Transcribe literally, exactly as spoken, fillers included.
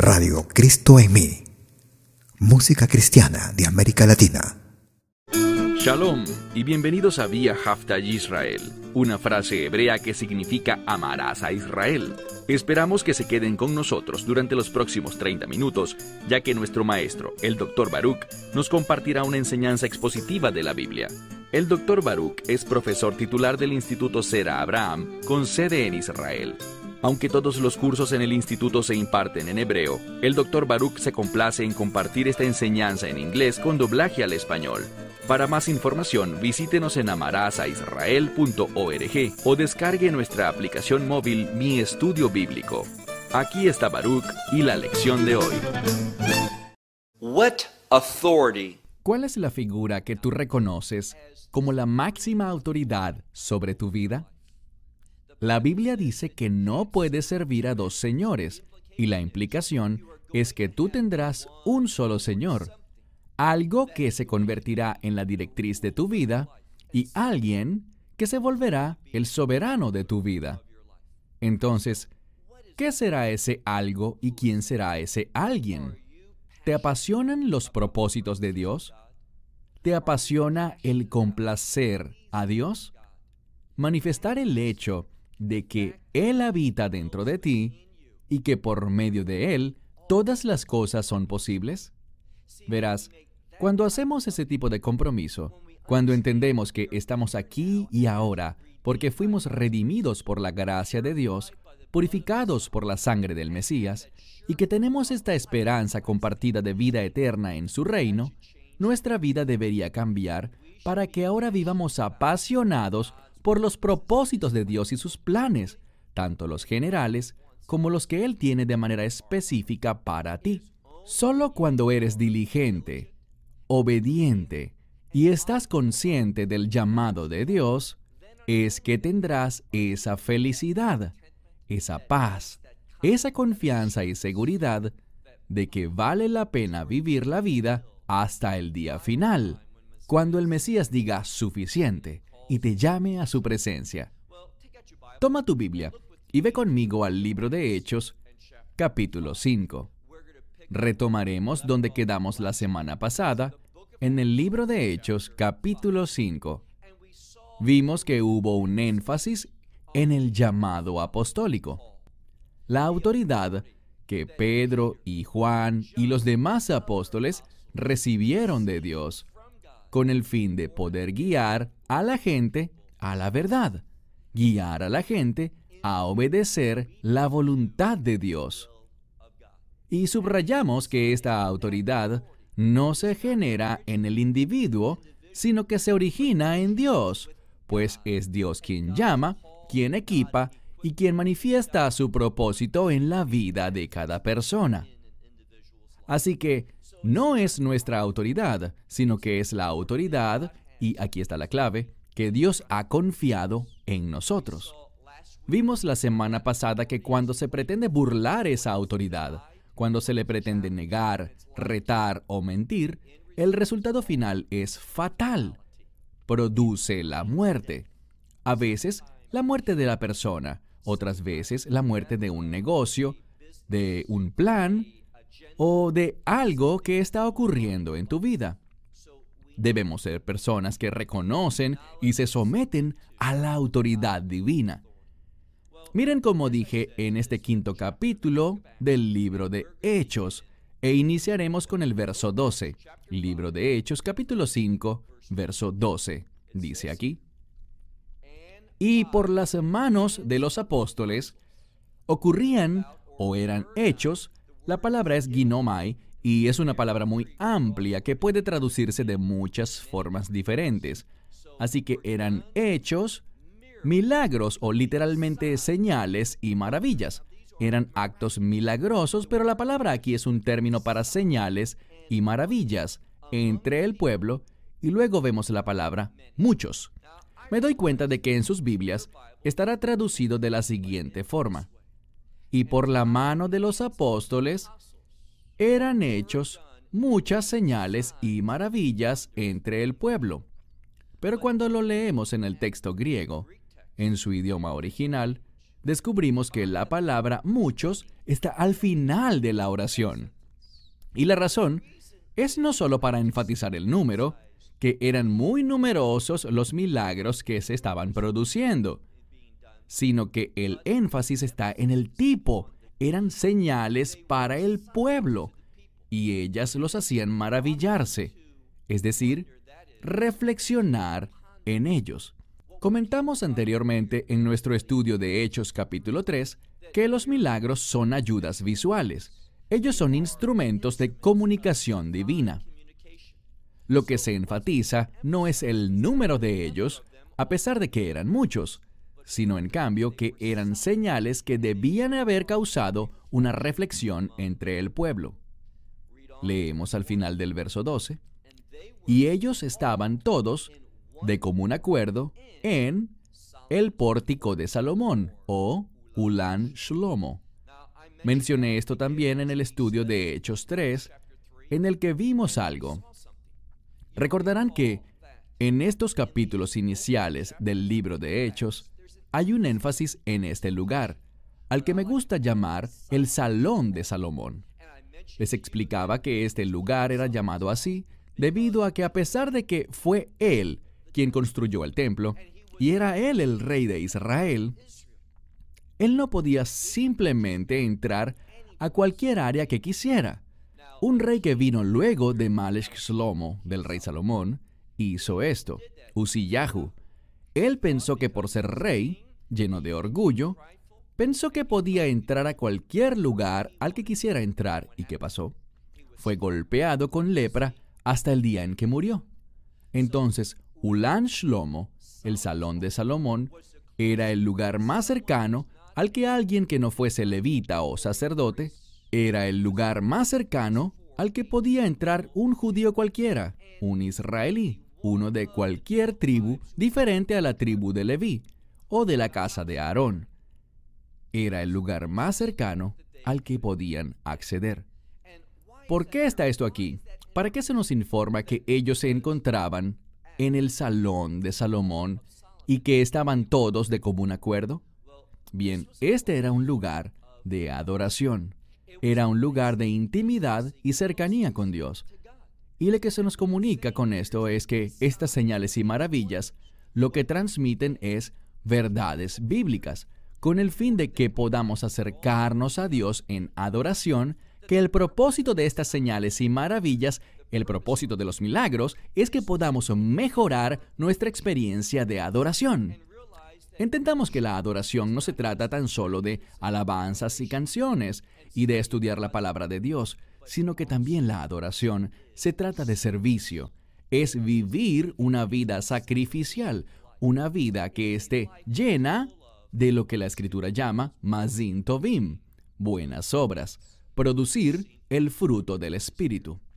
Radio Cristo en mí. Música cristiana de América Latina. Shalom y bienvenidos a Vía Hafta Yisrael, una frase hebrea que significa amarás a Israel. Esperamos que se queden con nosotros durante los próximos treinta minutos, ya que nuestro maestro, el doctor Baruch, nos compartirá una enseñanza expositiva de la Biblia. El doctor Baruch es profesor titular del Instituto Sera Abraham, con sede en Israel. Aunque todos los cursos en el instituto se imparten en hebreo, el doctor Baruch se complace en compartir esta enseñanza en inglés con doblaje al español. Para más información, visítenos en amarasaisrael punto org o descargue nuestra aplicación móvil Mi Estudio Bíblico. Aquí está Baruch y la lección de hoy. What authority? ¿Cuál es la figura que tú reconoces como la máxima autoridad sobre tu vida? La Biblia dice que no puedes servir a dos señores, y la implicación es que tú tendrás un solo Señor, algo que se convertirá en la directriz de tu vida y alguien que se volverá el soberano de tu vida. Entonces, ¿qué será ese algo y quién será ese alguien? ¿Te apasionan los propósitos de Dios? ¿Te apasiona el complacer a Dios? Manifestar el hecho de que Él habita dentro de ti y que por medio de Él todas las cosas son posibles. Verás, cuando hacemos ese tipo de compromiso, cuando entendemos que estamos aquí y ahora porque fuimos redimidos por la gracia de Dios, purificados por la sangre del Mesías, y que tenemos esta esperanza compartida de vida eterna en su reino, nuestra vida debería cambiar para que ahora vivamos apasionados por los propósitos de Dios y sus planes, tanto los generales como los que Él tiene de manera específica para ti. Solo cuando eres diligente, obediente y estás consciente del llamado de Dios, es que tendrás esa felicidad, esa paz, esa confianza y seguridad de que vale la pena vivir la vida hasta el día final, cuando el Mesías diga suficiente y te llame a su presencia. Toma tu Biblia y ve conmigo al libro de Hechos, capítulo cinco. Retomaremos donde quedamos la semana pasada, en el libro de Hechos, capítulo cinco. Vimos que hubo un énfasis en el llamado apostólico. La autoridad que Pedro y Juan y los demás apóstoles recibieron de Dios, con el fin de poder guiar a la gente a la verdad, guiar a la gente a obedecer la voluntad de Dios. Y subrayamos que esta autoridad no se genera en el individuo, sino que se origina en Dios, pues es Dios quien llama, quien equipa y quien manifiesta su propósito en la vida de cada persona. Así que no es nuestra autoridad, sino que es la autoridad, y aquí está la clave, que Dios ha confiado en nosotros. Vimos la semana pasada que cuando se pretende burlar esa autoridad, cuando se le pretende negar, retar o mentir, el resultado final es fatal. Produce la muerte. A veces, la muerte de la persona, otras veces la muerte de un negocio, de un plan o de algo que está ocurriendo en tu vida. Debemos ser personas que reconocen y se someten a la autoridad divina. Miren cómo dije en este quinto capítulo del libro de Hechos, e iniciaremos con el verso doce. Libro de Hechos, capítulo cinco, verso doce. Dice aquí: y por las manos de los apóstoles ocurrían o eran hechos. La palabra es ginomai y es una palabra muy amplia que puede traducirse de muchas formas diferentes. Así que eran hechos, milagros o literalmente señales y maravillas. Eran actos milagrosos, pero la palabra aquí es un término para señales y maravillas entre el pueblo, y luego vemos la palabra muchos. Me doy cuenta de que en sus Biblias estará traducido de la siguiente forma: y por la mano de los apóstoles eran hechos muchas señales y maravillas entre el pueblo. Pero cuando lo leemos en el texto griego, en su idioma original, descubrimos que la palabra muchos está al final de la oración. Y la razón es no solo para enfatizar el número, que eran muy numerosos los milagros que se estaban produciendo, sino que el énfasis está en el tipo. Eran señales para el pueblo, y ellas los hacían maravillarse, es decir, reflexionar en ellos. Comentamos anteriormente en nuestro estudio de Hechos capítulo tres que los milagros son ayudas visuales. Ellos son instrumentos de comunicación divina. Lo que se enfatiza no es el número de ellos, a pesar de que eran muchos, sino en cambio que eran señales que debían haber causado una reflexión entre el pueblo. Leemos al final del verso doce. Y ellos estaban todos de común acuerdo en el pórtico de Salomón, o Ulán Shlomo. Mencioné esto también en el estudio de Hechos tres, en el que vimos algo. Recordarán que en estos capítulos iniciales del libro de Hechos hay un énfasis en este lugar, al que me gusta llamar el Salón de Salomón. Les explicaba que este lugar era llamado así debido a que, a pesar de que fue él quien construyó el templo y era él el rey de Israel, él no podía simplemente entrar a cualquier área que quisiera. Un rey que vino luego de Malech Shlomo, del rey Salomón, hizo esto. Uzziyahu. Él pensó que por ser rey, lleno de orgullo, pensó que podía entrar a cualquier lugar al que quisiera entrar. ¿Y qué pasó? Fue golpeado con lepra hasta el día en que murió. Entonces, Ulán Shlomo, el Salón de Salomón, era el lugar más cercano al que alguien que no fuese levita o sacerdote, era el lugar más cercano al que podía entrar un judío cualquiera, un israelí, uno de cualquier tribu diferente a la tribu de Leví o de la casa de Aarón. Era el lugar más cercano al que podían acceder. ¿Por qué está esto aquí? ¿Para qué se nos informa que ellos se encontraban en el Salón de Salomón y que estaban todos de común acuerdo? Bien, este era un lugar de adoración. Era un lugar de intimidad y cercanía con Dios. Y lo que se nos comunica con esto es que estas señales y maravillas lo que transmiten es verdades bíblicas, con el fin de que podamos acercarnos a Dios en adoración, que el propósito de estas señales y maravillas, el propósito de los milagros, es que podamos mejorar nuestra experiencia de adoración. Entendamos que la adoración no se trata tan solo de alabanzas y canciones y de estudiar la palabra de Dios, sino que también la adoración se trata de servicio. Es vivir una vida sacrificial, una vida que esté llena de lo que la Escritura llama Mazin Tovim, buenas obras, producir el fruto del Espíritu.